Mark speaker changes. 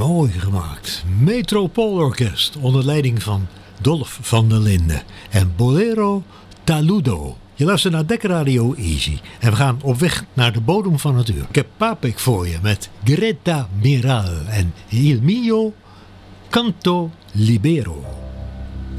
Speaker 1: Mooi gemaakt. Metropoolorkest onder leiding van Dolf van der Linden en Bolero Taludo. Je luistert naar Dek Radio Easy en we gaan op weg naar de bodem van het uur. Ik heb Papek voor je met Greta Miral en Il mio canto libero.